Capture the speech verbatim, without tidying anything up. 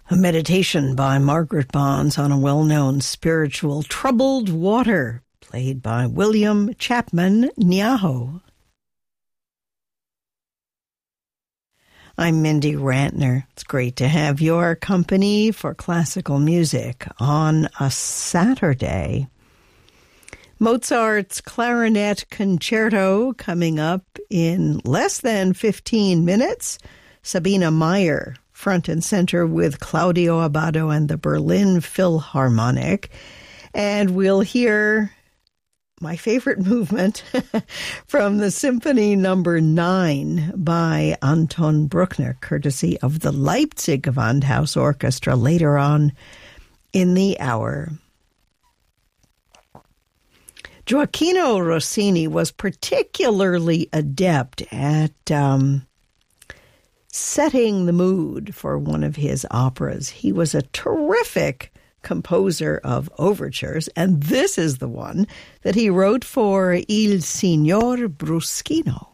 A meditation by Margaret Bonds on a well-known spiritual Troubled Water, played by William Chapman Nyaho. I'm Mindy Rantner. It's great to have your company for classical music on a Saturday. Mozart's Clarinet Concerto coming up in less than fifteen minutes. Sabina Meyer, front and center with Claudio Abbado and the Berlin Philharmonic. And we'll hear my favorite movement from the Symphony Number Nine by Anton Bruckner, courtesy of the Leipzig Gewandhaus Orchestra later on in the hour. Gioacchino Rossini was particularly adept at um, setting the mood for one of his operas. He was a terrific composer of overtures, and this is the one that he wrote for Il Signor Bruschino.